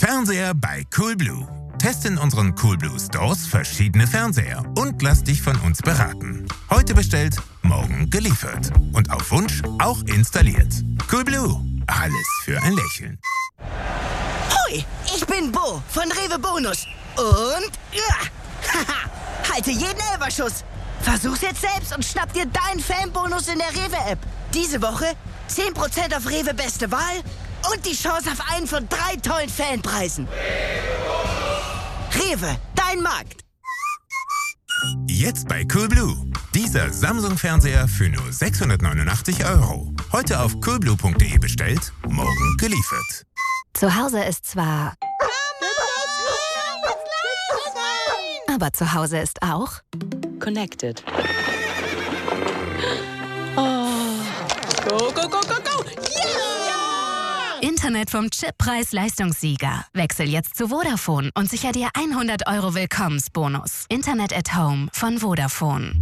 Fernseher bei Coolblue. Teste in unseren Coolblue Stores verschiedene Fernseher und lass dich von uns beraten. Heute bestellt, morgen geliefert. Und auf Wunsch auch installiert. Coolblue. Alles für ein Lächeln. Hui, ich bin Bo von Rewe Bonus. Und halte jeden Elferschuss. Versuch's jetzt selbst und schnapp dir deinen Fanbonus in der Rewe-App. Diese Woche 10% auf Rewe Beste Wahl und die Chance auf einen von 3 tollen Fanpreisen. Rewe, dein Markt. Jetzt bei Coolblue. Dieser Samsung-Fernseher für nur 689 €. Heute auf coolblue.de bestellt, morgen geliefert. Zu Hause ist zwar... Aber zu Hause ist auch... Connected. Oh. Go, go, go, go, go! Yeah! Internet vom Chippreis-Leistungssieger. Wechsel jetzt zu Vodafone und sicher dir 100 € Willkommensbonus. Internet at Home von Vodafone.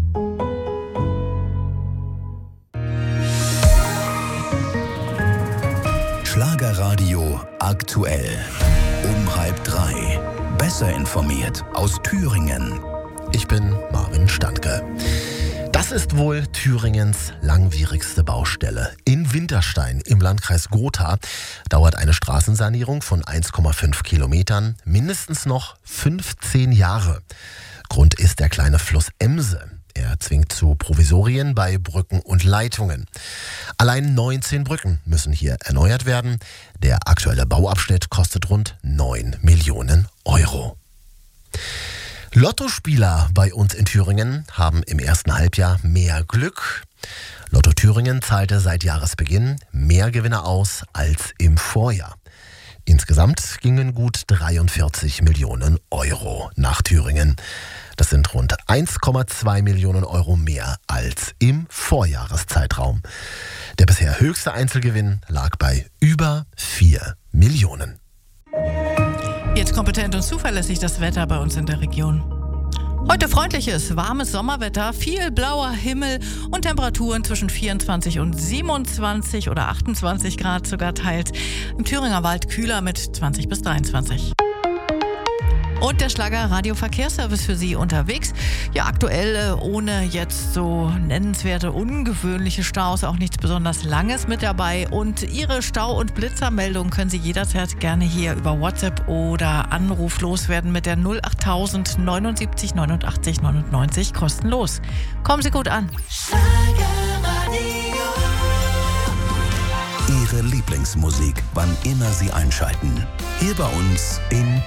Schlagerradio aktuell. Um 2:30. Besser informiert aus Thüringen. Ich bin Marvin Standke. Das ist wohl Thüringens langwierigste Baustelle. In Winterstein im Landkreis Gotha dauert eine Straßensanierung von 1,5 Kilometern mindestens noch 15 Jahre. Grund ist der kleine Fluss Emse. Er zwingt zu Provisorien bei Brücken und Leitungen. Allein 19 Brücken müssen hier erneuert werden. Der aktuelle Bauabschnitt kostet rund 9 Millionen €. Lottospieler bei uns in Thüringen haben im ersten Halbjahr mehr Glück. Lotto Thüringen zahlte seit Jahresbeginn mehr Gewinne aus als im Vorjahr. Insgesamt gingen gut 43 Millionen € nach Thüringen. Das sind rund 1,2 Millionen € mehr als im Vorjahreszeitraum. Der bisher höchste Einzelgewinn lag bei über 4 Millionen. Jetzt kompetent und zuverlässig das Wetter bei uns in der Region. Heute freundliches, warmes Sommerwetter, viel blauer Himmel und Temperaturen zwischen 24 und 27 oder 28 Grad sogar teils. Im Thüringer Wald kühler mit 20 bis 23. Und der Schlager-Radio-Verkehrsservice für Sie unterwegs. Ja, aktuell ohne jetzt so nennenswerte, ungewöhnliche Staus, auch nichts besonders Langes mit dabei. Und Ihre Stau- und Blitzermeldung können Sie jederzeit gerne hier über WhatsApp oder Anruf loswerden mit der 08000 79 89 99 kostenlos. Kommen Sie gut an. Ihre Lieblingsmusik, wann immer Sie einschalten. Hier bei uns in